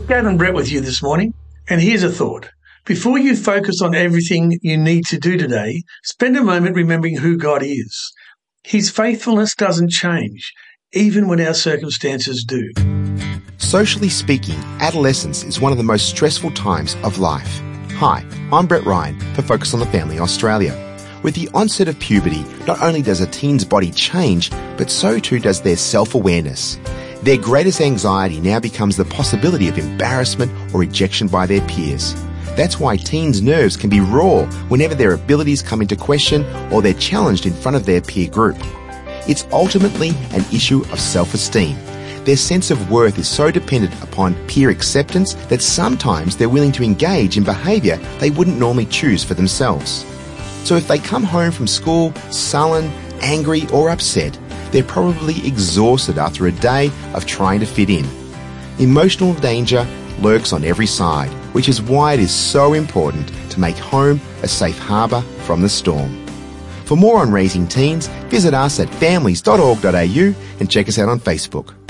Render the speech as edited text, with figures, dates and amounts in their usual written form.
Gavin Brett with you this morning, and here's a thought. Before you focus on everything you need to do today, spend a moment remembering who God is. His faithfulness doesn't change, even when our circumstances do. Socially speaking, adolescence is one of the most stressful times of life. Hi, I'm Brett Ryan for Focus on the Family Australia. With the onset of puberty, not only does a teen's body change, but so too does their self-awareness. Their greatest anxiety now becomes the possibility of embarrassment or rejection by their peers. That's why teens' nerves can be raw whenever their abilities come into question or they're challenged in front of their peer group. It's ultimately an issue of self-esteem. Their sense of worth is so dependent upon peer acceptance that sometimes they're willing to engage in behaviour they wouldn't normally choose for themselves. So if they come home from school sullen, angry or upset, they're probably exhausted after a day of trying to fit in. Emotional danger lurks on every side, which is why it is so important to make home a safe harbour from the storm. For more on raising teens, visit us at families.org.au and check us out on Facebook.